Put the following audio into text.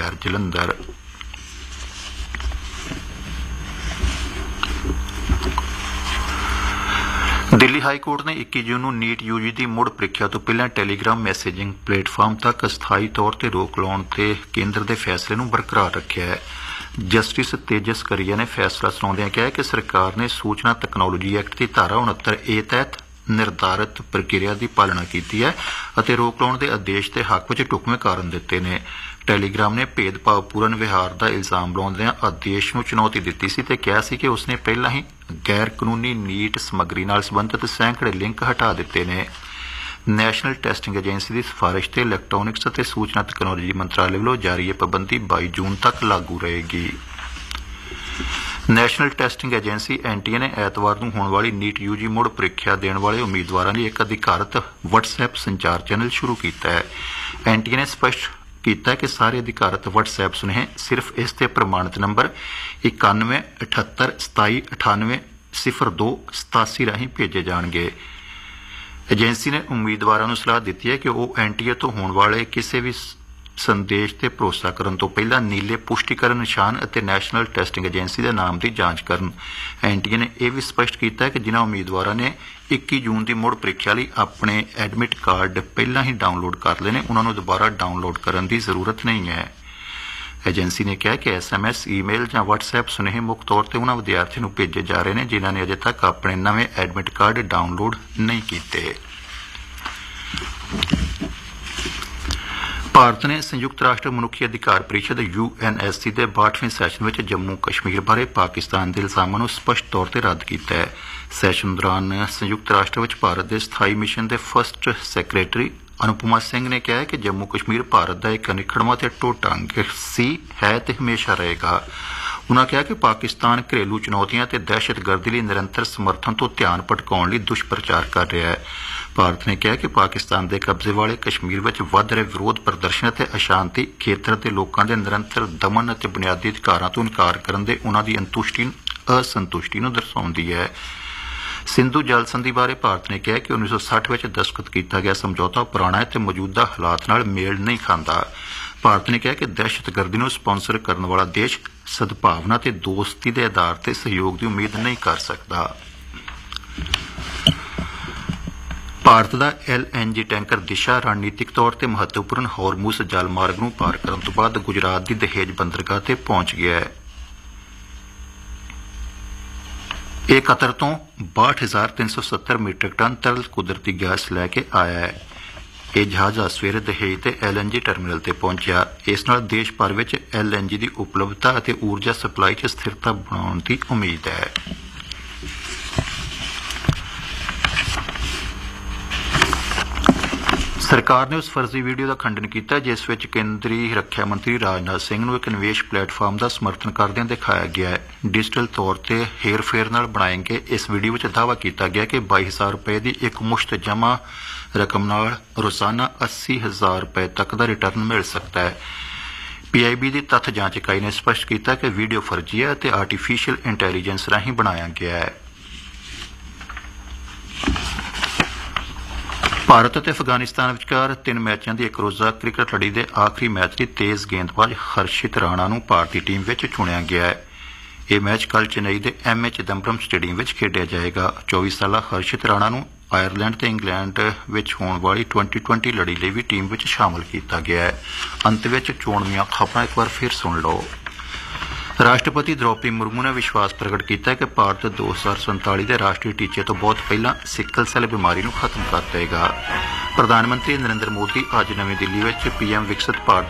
शहर जलंधर। दिल्ली हाईकोर्ट ने 21 जून ਨੂੰ नीट यूजी की मुड़ ਪ੍ਰੀਖਿਆ ਤੋਂ ਪਹਿਲਾਂ ਟੈਲੀਗ੍ਰਾਮ ਮੈਸੇਜਿੰਗ ਪਲੇਟਫਾਰਮ ਤੱਕ ਅਸਥਾਈ ਤੌਰ ਤੇ ਰੋਕ ਲਾਉਣ ਤੇ ਕੇਂਦਰ ਦੇ ਫੈਸਲੇ ਨੂੰ ਬਰਕਰਾਰ ਰੱਖਿਆ ਹੈ। ਜਸਟਿਸ ਤੇਜਸ ਕਰੀਆ ਨੇ ਫੈਸਲਾ ਸੁਣਾਉਂਦਿਆਂ ਕਿਹਾ ਕਿ ਸਰਕਾਰ ਨੇ ਸੂਚਨਾ ਤਕਨਾਲੋਜੀ ਐਕਟ ਦੀ ਧਾਰਾ 69A ਤਹਿਤ ਨਿਰਧਾਰਿਤ ਪ੍ਰਕਿਰਿਆ ਦੀ ਪਾਲਣਾ ਕੀਤੀ ਹੈ ਅਤੇ ਰੋਕ ਲਾਉਣ ਦੇ ਆਦੇਸ਼ ਦੇ ਹੱਕ ਵਿੱਚ ਢੁਕਵੇਂ ਕਾਰਨ ਦਿੱਤੇ ਨੇ। ਟੈਲੀਗ੍ਰਾਮ ਨੇ ਭੇਦਭਾਵਪੂਰਨ ਵਿਹਾਰ ਦਾ ਇਲਜ਼ਾਮ ਲਾਉਂਦਿਆਂ ਆਦੇਸ਼ ਨੂੰ ਚੁਣੌਤੀ ਦਿੱਤੀ ਸੀ ਤੇ ਕਿਹਾ ਸੀ ਕਿ ਉਸਨੇ ਪਹਿਲਾਂ ਹੀ ਗੈਰ ਕਾਨੂੰਨੀ ਨੀਟ ਸਮੱਗਰੀ ਨਾਲ ਸੰਬੰਧਿਤ ਸੈਂਕੜੇ ਲਿੰਕ ਹਟਾ ਦਿੱਤੇ ਨੇ। ਨੈਸ਼ਨਲ ਟੈਸਟਿੰਗ ਏਜੰਸੀ ਦੀ ਸਿਫਾਰਿਸ਼ ਤੇ ਇਲੈਕਟ੍ਰੋਨਿਕਸ ਅਤੇ ਸੂਚਨਾ ਤਕਨਾਲੋਜੀ ਮੰਤਰਾਲੇ ਵੱਲੋਂ ਜਾਰੀ ਇਹ ਪਾਬੰਦੀ 22 ਜੂਨ ਤੱਕ ਲਾਗੂ ਰਹੇਗੀ। ਨੈਸ਼ਨਲ ਟੈਸਟਿੰਗ ਏਜੰਸੀ ਐਨਟੀਏ ਨੇ ਐਤਵਾਰ ਨੂੰ ਹੋਣ ਵਾਲੀ ਨੀਟ यूजी ਮੁੜ ਪ੍ਰੀਖਿਆ ਦੇਣ ਵਾਲੇ ਉਮੀਦਵਾਰਾਂ ਲਈ ਇੱਕ ਅਧਿਕਾਰਤ ਵਟਸਐਪ ਸੰਚਾਰ ਚੈਨਲ ਸ਼ੁਰੂ ਕੀਤਾ ਹੈ। ਐਨਟੀਏ ਨੇ ਸਪਸ਼ਟ ਕੀਤਾ ਕਿ ਸਾਰੇ ਅਧਿਕਾਰਤ ਵਟਸਐਪ ਸੁਨੇਹੇ ਸਿਰਫ ਇਸ ਤੇ ਪ੍ਰਮਾਣਿਤ ਨੰਬਰ 917897980287 ਰਾਹੀਂ ਭੇਜੇ ਜਾਣਗੇ। ਏਜੰਸੀ ਨੇ ਉਮੀਦਵਾਰਾਂ ਨੂੰ ਸਲਾਹ ਦਿੱਤੀ ਹੈ ਕਿ ਉਹ ਐਨਟੀਏ ਤੋਂ ਹੋਣ ਵਾਲੇ ਕਿਸੇ ਵੀ ਸੰਦੇਸ਼ ਤੇ ਭਰੋਸਾ ਕਰਨ ਤੋਂ ਪਹਿਲਾਂ ਨੀਲੇ ਪੁਸ਼ਟੀਕਰਨ ਨਿਸ਼ਾਨ ਅਤੇ ਨੈਸ਼ਨਲ ਟੈਸਟਿੰਗ ਏਜੰਸੀ ਦੇ ਨਾਮ ਦੀ ਜਾਂਚ ਕਰਨ। ਐਨਟੀਏ ਨੇ ਇਹ ਵੀ ਸਪਸ਼ਟ ਕੀਤਾ ਕਿ ਜਿਨ੍ਹਾਂ ਉਮੀਦਵਾਰਾਂ ਨੇ 21 ਜੂਨ ਦੀ ਮੁੜ ਪ੍ਰੀਖਿਆ ਲਈ ਆਪਣੇ ਐਡਮਿਟ ਕਾਰਡ ਪਹਿਲਾਂ ਹੀ ਡਾਊਨਲੋਡ ਕਰ ਲਏ ਨੇ ਉਹਨਾਂ ਨੂੰ ਦੁਬਾਰਾ ਡਾਊਨਲੋਡ ਕਰਨ ਦੀ ਜ਼ਰੂਰਤ ਨਹੀਂ ਹੈ। ਏਜੰਸੀ ਨੇ ਕਿਹਾ ਕਿ SMS, ਈਮੇਲ ਜਾਂ WhatsApp ਸੁਨੇਹੇ ਮੁੱਖ ਤੌਰ ਤੇ ਉਹਨਾਂ ਵਿਦਿਆਰਥੀਆਂ ਨੂੰ ਭੇਜੇ ਜਾ ਰਹੇ ਨੇ ਜਿਨ੍ਹਾਂ ਨੇ ਅਜੇ ਤੱਕ ਆਪਣੇ ਨਵੇਂ ਐਡਮਿਟ ਕਾਰਡ ਡਾਊਨਲੋਡ ਨਹੀਂ ਕੀਤੇ। ਭਾਰਤ ਨੇ ਸੰਯੁਕਤ ਰਾਸ਼ਟਰ ਮਨੁੱਖੀ ਅਧਿਕਾਰ ਪ੍ਰੀਸ਼ਦ UNSC ਦੇ 62ਵੇਂ ਸੈਸ਼ਨ ਵਿੱਚ ਜੰਮੂ ਕਸ਼ਮੀਰ ਬਾਰੇ ਪਾਕਿਸਤਾਨ ਦੇ ਇਲਜ਼ਾਮਾਂ ਨੂੰ ਸਪਸ਼ਟ ਤੌਰ ਤੇ ਰੱਦ ਕੀਤਾ ਹੈ। ਸੈਸ਼ਨ ਦੌਰਾਨ ਸੰਯੁਕਤ ਰਾਸ਼ਟਰ ਵਿੱਚ ਭਾਰਤ ਦੇ ਸਥਾਈ ਮਿਸ਼ਨ ਦੇ ਫਸਟ ਸੈਕਟਰੀ ਅਨੁਪਮਾ ਸਿੰਘ ਨੇ ਕਿਹਾ ਕਿ ਜੰਮੂ ਕਸ਼ਮੀਰ ਭਾਰਤ ਦਾ ਇੱਕ ਅਨਿੱਖੜਵਾਂ ਤੇ ਅਟੁੱਟ ਅੰਗ ਸੀ, ਹੈ ਤੇ ਹਮੇਸ਼ਾ ਰਹੇਗਾ। ਉਨ੍ਹਾਂ ਕਿਹਾ ਕਿ ਪਾਕਿਸਤਾਨ ਘਰੇਲੂ ਚੁਣੌਤੀਆਂ ਤੇ ਦਹਿਸ਼ਤਗਰਦੀ ਲਈ ਨਿਰੰਤਰ ਸਮਰਥਨ ਤੋਂ ਧਿਆਨ ਭਟਕਾਉਣ ਲਈ ਦੁਸ਼ਪ੍ਰਚਾਰ ਕਰ ਰਿਹਾ ਹੈ। ਭਾਰਤ ਨੇ ਕਿਹਾ ਕਿ ਪਾਕਿਸਤਾਨ ਦੇ ਕਬਜ਼ੇ ਵਾਲੇ ਕਸ਼ਮੀਰ ਵਿੱਚ ਵੱਧ ਰਹੇ ਵਿਰੋਧ ਪ੍ਰਦਰਸ਼ਨ ਅਤੇ ਅਸ਼ਾਂਤੀ ਖੇਤਰ ਦੇ ਲੋਕਾਂ ਦੇ ਨਿਰੰਤਰ ਦਮਨ ਅਤੇ ਬੁਨਿਆਦੀ ਅਧਿਕਾਰਾਂ ਤੋਂ ਇਨਕਾਰ ਕਰਨ ਦੇ ਉਨ੍ਹਾਂ ਦੀ ਅਸੰਤੁਸ਼ਟੀ ਨੂੰ ਦਰਸਾਉਂਦੀ ਹੈ। ਸਿੰਧੂ ਜਲ ਸੰਧੀ ਬਾਰੇ ਭਾਰਤ ਨੇ ਕਿਹਾ ਕਿ 1960 ਵਿੱਚ ਦਸਤਖਤ ਕੀਤਾ ਗਿਆ ਸਮਝੌਤਾ ਪੁਰਾਣਾ ਹੈ ਤੇ ਮੌਜੂਦਾ ਹਾਲਾਤ ਨਾਲ ਮੇਲ ਨਹੀਂ ਖਾਂਦਾ। ਭਾਰਤ ਨੇ ਕਿਹਾ ਕਿ ਦਹਿਸ਼ਤਗਰਦੀ ਨੂੰ ਸਪਾਂਸਰ ਕਰਨ ਵਾਲਾ ਦੇਸ਼ ਸਦਭਾਵਨਾ ਤੇ ਦੋਸਤੀ ਦੇ ਆਧਾਰ ਤੇ ਸਹਿਯੋਗ ਦੀ ਉਮੀਦ ਨਹੀਂ ਕਰ ਸਕਦਾ। ਭਾਰਤ ਦਾ LNG ਟੈਂਕਰ ਦਿਸ਼ਾ ਰਣਨੀਤਿਕ ਤੌਰ ਤੇ ਮਹੱਤਵਪੂਰਨ ਹੌਰਮੂਜ਼ ਜਲ ਮਾਰਗ ਨੂੰ ਪਾਰ ਕਰਨ ਤੋਂ ਬਾਅਦ ਗੁਜਰਾਤ ਦੀ ਦਹੇਜ ਬੰਦਰਗਾਹ ਤੇ ਪਹੁੰਚ ਗਿਆ ਹੈ। ਇਹ ਕਤਰ ਤੋਂ 62,370 ਮੀਟ੍ਰਿਕ ਟਨ ਤਰਲ ਕੁਦਰਤੀ ਗੈਸ ਲੈ ਕੇ ਆਇਆ ਹੈ। ਇਹ ਜਹਾਜ਼ ਸਵੇਰੇ ਦਹੇਜ ਤੇ LNG ਟਰਮੀਨਲ ਤੇ ਪਹੁੰਚਿਆ। ਇਸ ਨਾਲ ਦੇਸ਼ ਭਰ ਵਿੱਚ LNG ਦੀ ਉਪਲਬਧਤਾ ਅਤੇ ਊਰਜਾ ਸਪਲਾਈ 'ਚ ਸਥਿਰਤਾ ਬਣਾਉਣ ਦੀ ਉਮੀਦ ਹੈ। ਸਰਕਾਰ ਨੇ ਉਸ ਫਰਜ਼ੀ ਵੀਡੀਓ ਦਾ ਖੰਡਨ ਕੀਤਾ ਜਿਸ ਵਿੱਚ ਕੇਂਦਰੀ ਰੱਖਿਆ ਮੰਤਰੀ ਰਾਜਨਾਥ ਸਿੰਘ ਨੂੰ ਇੱਕ ਨਿਵੇਸ਼ ਪਲੇਟਫਾਰਮ ਦਾ ਸਮਰਥਨ ਕਰਦਿਆਂ ਦਿਖਾਇਆ ਗਿਆ ਹੈ। ਡਿਜੀਟਲ ਤੌਰ ਤੇ ਹੇਰ-ਫੇਰ ਨਾਲ ਬਣਾਏ ਗਏ ਇਸ ਵੀਡੀਓ ਵਿੱਚ ਦਾਅਵਾ ਕੀਤਾ ਗਿਆ ਕਿ 22,000 ਰੁਪਏ ਦੀ ਇੱਕ ਮੁਸ਼ਤ ਜਮ੍ਹਾਂ ਰਕਮ ਨਾਲ ਰੋਜ਼ਾਨਾ 80,000 ਰੁਪਏ ਤੱਕ ਦਾ ਰਿਟਰਨ ਮਿਲ ਸਕਦਾ ਹੈ। PIB ਦੀ ਤੱਥ ਜਾਂਚ ਇਕਾਈ ਨੇ ਸਪਸ਼ਟ ਕੀਤਾ ਕਿ ਵੀਡੀਓ ਫਰਜ਼ੀ ਹੈ ਅਤੇ ਆਰਟੀਫੀਸ਼ੀਅਲ ਇੰਟੈਲੀਜੈਂਸ ਰਾਹੀਂ ਬਣਾਇਆ ਗਿਆ ਹੈ। ਭਾਰਤ ਅਤੇ ਅਫਗਾਨਿਸਤਾਨ ਵਿਚਕਾਰ 3 ਮੈਚਾਂ ਦੀ ਇੱਕ ਰੋਜ਼ਾ ਕ੍ਰਿਕਟ ਲੜੀ ਦੇ ਆਖਰੀ ਮੈਚ ਲਈ ਤੇਜ਼ ਗੇਂਦਬਾਜ਼ ਹਰਸ਼ਿਤ ਰਾਣਾ ਨੂੰ ਭਾਰਤੀ ਟੀਮ ਵਿੱਚ ਚੁਣਿਆ ਗਿਆ ਹੈ। ਇਹ ਮੈਚ ਕੱਲ੍ਹ ਚੇਨਈ ਦੇ MA ਚਿਦੰਬਰਮ ਸਟੇਡੀਅਮ ਵਿੱਚ ਖੇਡਿਆ ਜਾਏਗਾ। 24 ਸਾਲਾ ਹਰਸ਼ਿਤ ਰਾਣਾ ਨੂੰ ਆਇਰਲੈਂਡ ਤੇ ਇੰਗਲੈਂਡ ਵਿੱਚ ਹੋਣ ਵਾਲੀ 2020 ਲੜੀ ਲਈ ਵੀ ਟੀਮ ਵਿੱਚ ਸ਼ਾਮਲ ਕੀਤਾ ਗਿਆ ਹੈ। ਅੰਤ ਵਿੱਚ ਚੋਣਵੀਆਂ ਖ਼ਬਰਾਂ ਇੱਕ ਵਾਰ ਫਿਰ ਸੁਣ ਲਓ। ਰਾਸ਼ਟਰਪਤੀ ਦ੍ਰੌਪਦੀ ਮੁਰਮੂ ਨੇ ਵਿਸ਼ਵਾਸ ਪ੍ਰਗਟ ਕੀਤਾ ਕਿ ਭਾਰਤ 2047 ਦੇ ਰਾਸ਼ਟਰੀ ਟੀਚੇ ਤੋਂ ਬਹੁਤ ਪਹਿਲਾਂ ਸਿੱਕਲ ਸੈੱਲ ਬਿਮਾਰੀ ਨੂੰ ਖਤਮ ਕਰ ਦੇਵੇਗਾ। ਪ੍ਰਧਾਨ ਮੰਤਰੀ ਨਰਿੰਦਰ ਮੋਦੀ ਅੱਜ ਨਵੀਂ ਦਿੱਲੀ ਵਿੱਚ PM ਵਿਕਸਿਤ ਭਾਰਤ